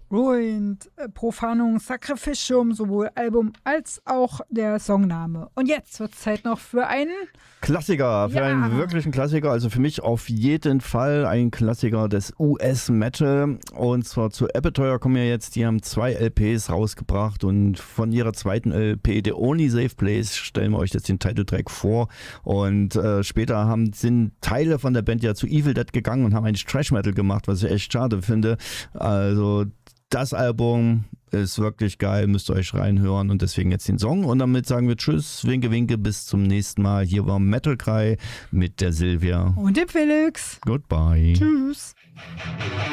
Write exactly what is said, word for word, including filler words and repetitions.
Ruined, äh, Profanum Sacrificium, sowohl Album als auch der Songname. Und jetzt wird es Zeit noch für einen Klassiker, für Ja. einen wirklichen Klassiker, also für mich auf jeden Fall ein Klassiker des U S-Metal, und zwar zu Aperture kommen wir jetzt, die haben zwei L Ps rausgebracht und von ihrer zweiten L P, The Only Safe Place, stellen wir euch jetzt den Titeltrack vor, und äh, später haben, sind Teile von der Band ja zu Evil Dead gegangen und haben eigentlich Thrash-Metal gemacht, was ich echt schade finde, also das Album ist wirklich geil, müsst ihr euch reinhören, und deswegen jetzt den Song. Und damit sagen wir Tschüss, Winke, Winke, bis zum nächsten Mal. Hier war Metal Cry mit der Silvia. und dem Felix. Goodbye. Tschüss.